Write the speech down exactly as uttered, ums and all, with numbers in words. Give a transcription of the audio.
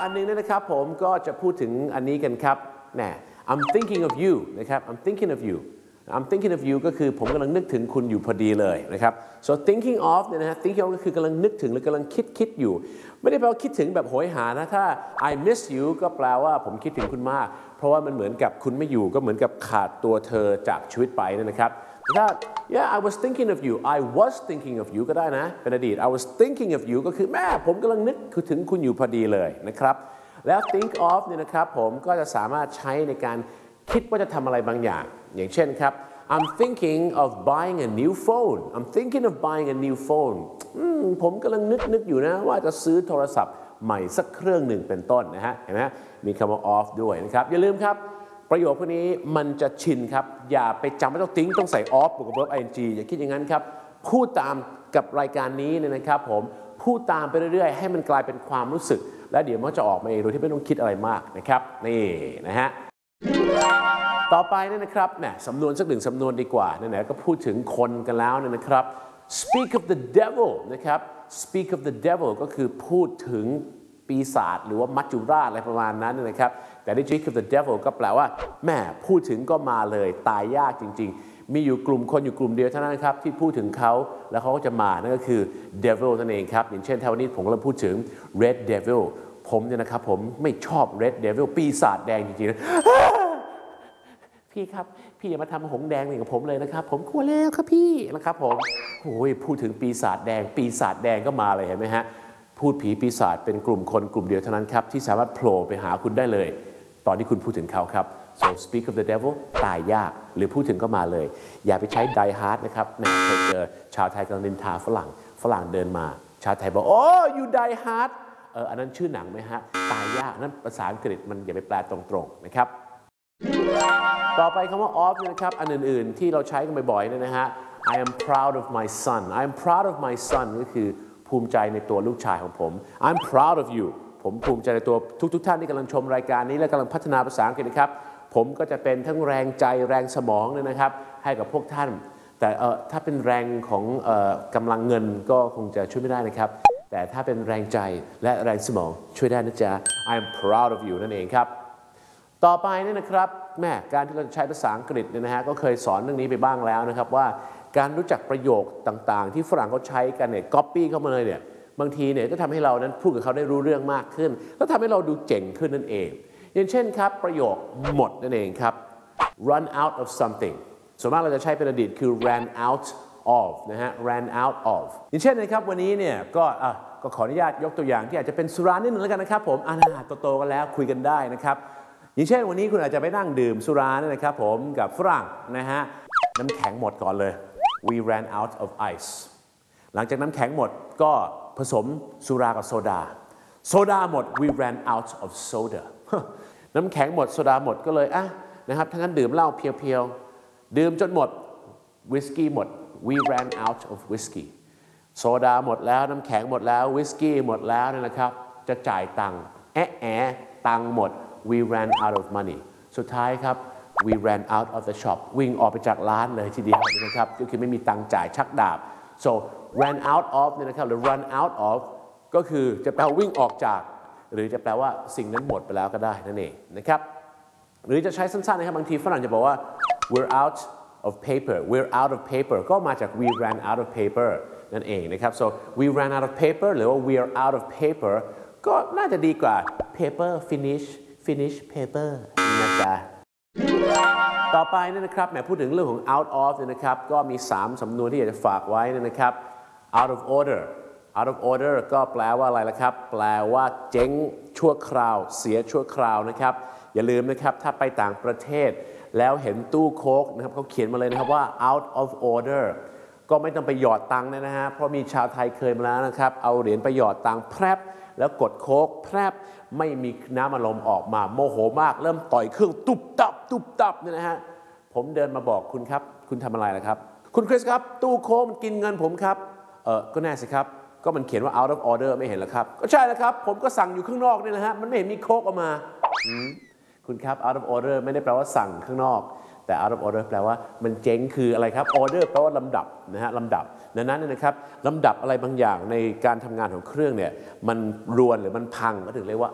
อันนึงนะครับผมก็จะพูดถึงอันนี้กันครับแหม I'm thinking of you นะครับ I'm thinking of you I'm thinking of you ก็คือผมกำลังนึกถึงคุณอยู่พอดีเลยนะครับ so thinking of เนี่ยนะฮะ thinking of ก็คือกำลังนึกถึงหรือกำลังคิดคิดอยู่ไม่ได้แปลว่าคิดถึงแบบโหยหานะถ้า I miss you ก็แปลว่าผมคิดถึงคุณมากเพราะว่ามันเหมือนกับคุณไม่อยู่ก็เหมือนกับขาดตัวเธอจากชีวิตไปนะครับถ้า yeah I was thinking of you I was thinking of you ก็ได้นะเป็นอดีต I was thinking of you ก็คือแม่ผมกำลังนึกถึงคุณอยู่พอดีเลยนะครับแล้ว think of เนี่ยนะครับผมก็จะสามารถใช้ในการคิดว่าจะทำอะไรบางอย่างอย่างเช่นครับ I'm thinking of buying a new phone I'm thinking of buying a new phone ผมกำลังนึกนึกอยู่นะว่าจะซื้อโทรศัพท์ใหม่สักเครื่องหนึ่งเป็นต้นนะฮะเห็นไหมมีคำว่า of ด้วยนะครับอย่าลืมครับประโยคพวกนี้มันจะชินครับอย่าไปจำไม่ต้อง think ต้องใส่ of บวกกับ verb ing อย่าคิดอย่างนั้นครับพูดตามกับรายการนี้เนี่ยนะครับผมพูดตามไปเรื่อยๆให้มันกลายเป็นความรู้สึกและเดี๋ยวมันจะออกมาเองโดยที่ไม่ต้องคิดอะไรมากนะครับนี่นะฮะต่อไปเนี่ยนะครับแหมสำนวนสักหนึ่งสำนวนดีกว่าไหนๆก็พูดถึงคนกันแล้วเนี่ยนะครับ speak of the devil นะครับ speak of the devil ก็คือพูดถึงปีศาจหรือว่ามัจจุราชอะไรประมาณนั้นนะครับแต่ที่ speak of the devil ก็แปลว่าแหมพูดถึงก็มาเลยตายยากจริงๆมีอยู่กลุ่มคนอยู่กลุ่มเดียวเท่านั้นครับที่พูดถึงเขาแล้วเขาก็จะมานั่นก็คือ devil นั่นเองครับอย่างเช่นถ้าวันนี้ผมกำลังพูดถึง red devil ผมเนี่ยนะครับผมไม่ชอบ red devil ปีศาจแดงจริงๆนะพี่ครับพี่อย่ามาทำหงแดงอย่างกับผมเลยนะครับผมกลัวแล้วครับพี่นะครับผมโอ้ยพูดถึงปีศาจแดงปีศาจแดงก็มาเลยเห็นไหมฮะพูดผีปีศาจเป็นกลุ่มคนกลุ่มเดียวเท่านั้นครับที่สามารถโผล่ไปหาคุณได้เลยตอนที่คุณพูดถึงเขาครับ so speak of the devil ตายยากหรือพูดถึงก็มาเลยอย่าไปใช้ die hard นะครับแหมเคยเจอชาวไทยกำลังนินทาฝรั่งฝรั่งเดินมาชาวไทยบอกโอ้ you die hard เอออันนั้นชื่อหนังไหมฮะตายยากนั่นภาษาอังกฤษมันอย่าไปแปลตรงๆนะครับต่อไปคำว่า of นะครับอันอื่นๆที่เราใช้กันบ่อยๆเนี่ยนะฮะ I am proud of my son I am proud of my son ก็คือภูมิใจในตัวลูกชายของผม I'm proud of you ผมภูมิใจในตัวทุกๆท่านที่กำลังชมรายการนี้และกำลังพัฒนาภาษาอังกฤษนะครับผมก็จะเป็นทั้งแรงใจแรงสมองเนี่ยนะครับให้กับพวกท่านแต่เออถ้าเป็นแรงของเอ่อกำลังเงินก็คงจะช่วยไม่ได้นะครับแต่ถ้าเป็นแรงใจและแรงสมองช่วยได้นะจ๊ะ I'm proud of you นั่นเองครับต่อไปเนี่ยนะครับแม่การที่เราใช้ภาษาอังกฤษเนี่ยนะฮะก็เคยสอนเรื่องนี้ไปบ้างแล้วนะครับว่าการรู้จักประโยคต่างๆที่ฝรั่งเขาใช้กันเนี่ยก๊อปปี้เข้ามาเลยเนี่ยบางทีเนี่ยก็ทำให้เรานั้นพูดกับเขาได้รู้เรื่องมากขึ้นแล้วทำให้เราดูเจ๋งขึ้นนั่นเองอย่างเช่นครับประโยคหมดนั่นเองครับ run out of something ส่วนมากเราจะใช้เป็นอดีตคือ ran out of นะฮะ ran out of อย่างเช่นนะครับวันนี้เนี่ยก็อ่ะก็ขออนุญาตยกตัวอย่างที่อาจจะเป็นสุรานิดนึงแล้วกันนะครับผมอ่าโตๆกันแล้วคุยกันได้นะครับอย่างเช่นวันนี้คุณอาจจะไปนั่งดื่มสุราเนี่ยนะครับผมกับฝรั่งนะฮะน้ำแข็งหมดก่อนเลย we ran out of ice หลังจากน้ำแข็งหมดก็ผสมสุรากับโซดาโซดาหมด we ran out of soda น้ำแข็งหมดโซดาหมดก็เลยอ่ะนะครับทั้งนั้นดื่มเหล้าเพียวๆดื่มจนหมดวิสกี้หมด we ran out of whiskey โซดาหมดแล้วน้ำแข็งหมดแล้ววิสกี้หมดแล้วเนี่ยนะครับจะจ่ายตังค์แอะแอะตังค์หมด we ran out of money สุดท้ายครับ we ran out of the shop วิ่งออกไปจากร้านเลยทีเดียวนะครับก็คือไม่มีตังค์จ่ายชักดาบ so ran out of เนี่ยนะครับหรือ run out of ก็คือจะแปลวิ่งออกจากหรือจะแปลว่าสิ่งนั้นหมดไปแล้วก็ได้นั่นเองนะครับหรือจะใช้สั้นๆนะครับบางทีฝรั่งจะบอกว่า we're out of paper we're out of paper ก็มาจาก we ran out of paper นั่นเองนะครับ so we ran out of paper หรือว่า we're out of paper ก็น่าจะดีกว่า paper finish finish paper นะจ๊ะต่อไปนี่นะครับแหมพูดถึงเรื่องของ out of เนี่ยนะครับก็มีสามสำนวนที่อยากจะฝากไว้นะครับ out of order out of order ก็แปลว่าอะไรล่ะครับแปลว่าเจ๊งชั่วคราวเสียชั่วคราวนะครับอย่าลืมนะครับถ้าไปต่างประเทศแล้วเห็นตู้โค้กนะครับเขาเขียนมาเลยนะครับว่า out of order ก็ไม่ต้องไปหยอดตังค์นะฮะเพราะมีชาวไทยเคยมาแล้วนะครับเอาเหรียญไปหยอดตังค์แพรบแล้วกดโค้กแพรบไม่มีน้ำอารมณ์ออกมาโมโหมากเริ่มต่อยเครื่องตุบตับตุบตับเนี่ยนะฮะผมเดินมาบอกคุณครับคุณทำอะไรล่ะครับคุณคริสครับตู้โค้กมันกินเงินผมครับเออก็แน่สิครับก็มันเขียนว่า out of order ไม่เห็นหรอครับก็ใช่แล้วครับผมก็สั่งอยู่ข้างนอกนี่นะฮะมันไม่เห็นมีโค้กออกมาคุณครับ out of order ไม่ได้แปลว่าสั่งข้างนอกแต่ out of order แปลว่ามันเจ๊งคืออะไรครับ order แปลว่าลำดับนะฮะลำดับดังนั้นนะครับลำดับอะไรบางอย่างในการทำงานของเครื่องเนี่ยมันรวนหรือมันพังก็ถึงเรียกว่า